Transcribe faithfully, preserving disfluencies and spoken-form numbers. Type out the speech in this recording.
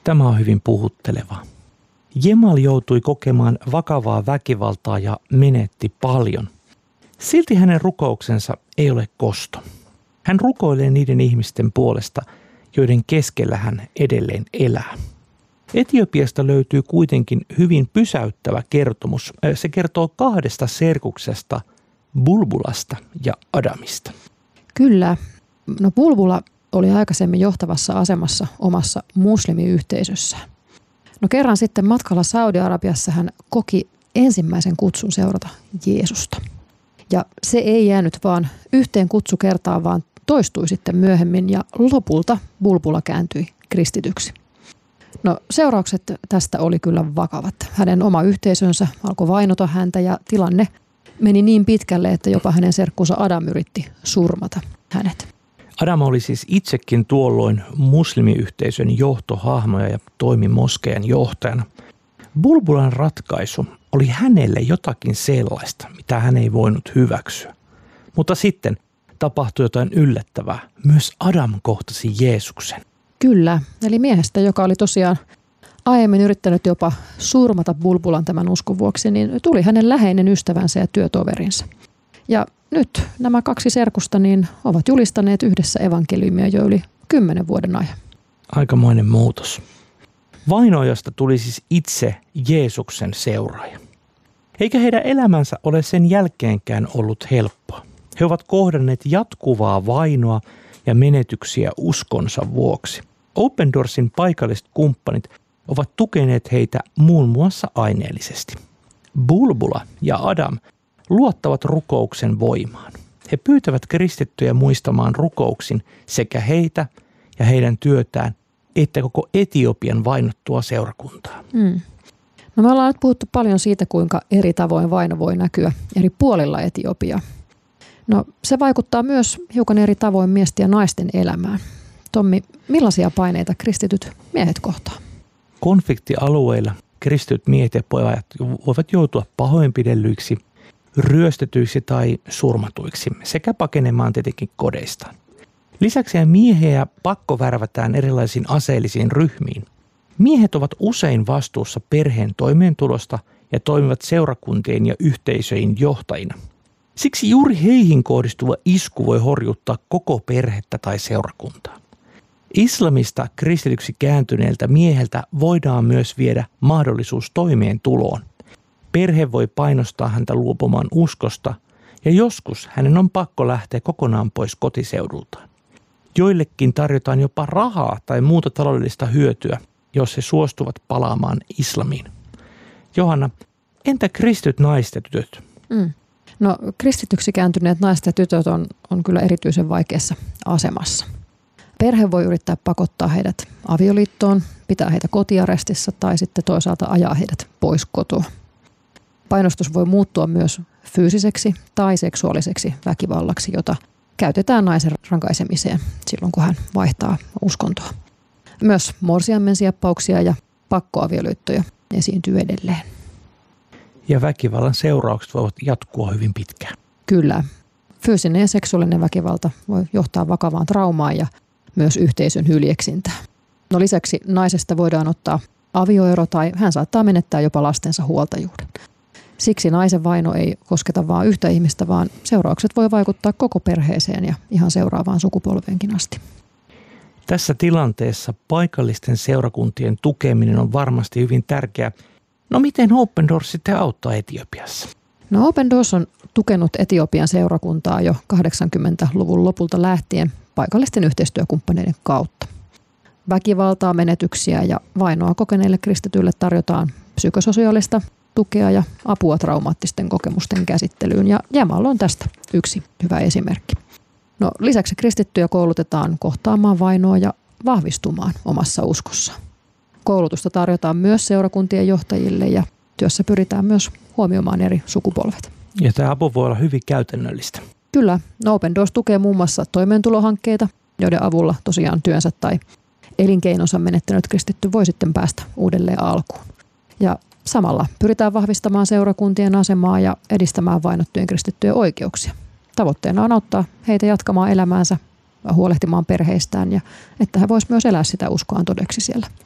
Tämä on hyvin puhuttelevaa. Jemal joutui kokemaan vakavaa väkivaltaa ja menetti paljon. Silti hänen rukouksensa ei ole kosto. Hän rukoilee niiden ihmisten puolesta, joiden keskellä hän edelleen elää. Etiopiasta löytyy kuitenkin hyvin pysäyttävä kertomus. Se kertoo kahdesta serkuksesta, Bulbulasta ja Adamista. Kyllä. No Bulbula oli aikaisemmin johtavassa asemassa omassa muslimiyhteisössään. No kerran sitten matkalla Saudi-Arabiassa hän koki ensimmäisen kutsun seurata Jeesusta. Ja se ei jäänyt vaan yhteen kutsukertaan, vaan toistui sitten myöhemmin ja lopulta Bulbula kääntyi kristityksi. No seuraukset tästä oli kyllä vakavat. Hänen oma yhteisönsä alkoi vainota häntä ja tilanne meni niin pitkälle, että jopa hänen serkkunsa Adam yritti surmata hänet. Adam oli siis itsekin tuolloin muslimiyhteisön johtohahmoja ja toimi moskeijan johtajana. Bulbulan ratkaisu oli hänelle jotakin sellaista, mitä hän ei voinut hyväksyä. Mutta sitten tapahtui jotain yllättävää. Myös Adam kohtasi Jeesuksen. Kyllä, eli miehestä, joka oli tosiaan aiemmin yrittänyt jopa surmata Bulbulan tämän uskon vuoksi, niin tuli hänen läheinen ystävänsä ja työtoverinsa. Ja nyt nämä kaksi serkusta niin ovat julistaneet yhdessä evankeliumia jo yli kymmenen vuoden ajan. Aikamoinen muutos. Vainoajasta tuli siis itse Jeesuksen seuraaja. Eikä heidän elämänsä ole sen jälkeenkään ollut helppoa. He ovat kohdanneet jatkuvaa vainoa ja menetyksiä uskonsa vuoksi. Open Doorsin paikalliset kumppanit ovat tukeneet heitä muun muassa aineellisesti. Bulbula ja Adam luottavat rukouksen voimaan. He pyytävät kristittyjä muistamaan rukouksin sekä heitä ja heidän työtään, että koko Etiopian vainottua seurakuntaa. Mm. No me ollaan nyt puhuttu paljon siitä, kuinka eri tavoin vaino voi näkyä eri puolilla Etiopiaa. No se vaikuttaa myös hiukan eri tavoin miesten ja naisten elämään. Tommi, millaisia paineita kristityt miehet kohtaa? Konfliktialueilla kristityt miehet ja pojat voivat joutua pahoinpidellyiksi, ryöstetyiksi tai surmatuiksi sekä pakenemaan tietenkin kodeistaan. Lisäksi miehiä pakkovärvätään erilaisiin aseellisiin ryhmiin. Miehet ovat usein vastuussa perheen toimeentulosta ja toimivat seurakuntien ja yhteisöjen johtajina. Siksi juuri heihin kohdistuva isku voi horjuttaa koko perhettä tai seurakuntaa. Islamista kristityksi kääntyneeltä mieheltä voidaan myös viedä mahdollisuus toimeentuloon. Perhe voi painostaa häntä luopumaan uskosta ja joskus hänen on pakko lähteä kokonaan pois kotiseudultaan. Joillekin tarjotaan jopa rahaa tai muuta taloudellista hyötyä, jos he suostuvat palaamaan islamiin. Johanna, entä kristityt naiset ja tytöt? Mm. No kristityksi kääntyneet naiset ja tytöt on, on kyllä erityisen vaikeassa asemassa. Perhe voi yrittää pakottaa heidät avioliittoon, pitää heitä kotiarestissa tai sitten toisaalta ajaa heidät pois kotoa. Painostus voi muuttua myös fyysiseksi tai seksuaaliseksi väkivallaksi, jota käytetään naisen rankaisemiseen silloin, kun hän vaihtaa uskontoa. Myös morsiammen sieppauksia ja pakkoavioliittoja esiintyy edelleen. Ja väkivallan seuraukset voivat jatkua hyvin pitkään. Kyllä. Fyysinen ja seksuaalinen väkivalta voi johtaa vakavaan traumaan ja myös yhteisön hyljeksintään. No lisäksi naisesta voidaan ottaa avioero tai hän saattaa menettää jopa lastensa huoltajuuden. Siksi naisen vaino ei kosketa vain yhtä ihmistä, vaan seuraukset voi vaikuttaa koko perheeseen ja ihan seuraavaan sukupolveenkin asti. Tässä tilanteessa paikallisten seurakuntien tukeminen on varmasti hyvin tärkeää. No miten Open Doors sitten auttaa Etiopiassa? No Open Doors on tukenut Etiopian seurakuntaa jo kahdeksankymmentäluvun lopulta lähtien paikallisten yhteistyökumppaneiden kautta. Väkivaltaa, menetyksiä ja vainoa kokeneille kristityille tarjotaan psykososiaalista tukea ja apua traumaattisten kokemusten käsittelyyn, ja Jemal on tästä yksi hyvä esimerkki. No, lisäksi kristittyjä koulutetaan kohtaamaan vainoa ja vahvistumaan omassa uskossaan. Koulutusta tarjotaan myös seurakuntien johtajille ja työssä pyritään myös huomioimaan eri sukupolvet. Ja tämä apu voi olla hyvin käytännöllistä. Kyllä, no Open Doors tukee muun muassa toimeentulohankkeita, joiden avulla tosiaan työnsä tai elinkeinonsa menettänyt kristitty voi sitten päästä uudelleen alkuun. Ja samalla pyritään vahvistamaan seurakuntien asemaa ja edistämään vainottujen kristittyjen oikeuksia. Tavoitteena on auttaa heitä jatkamaan elämäänsä, huolehtimaan perheistään ja että he voisivat myös elää sitä uskoaan todeksi siellä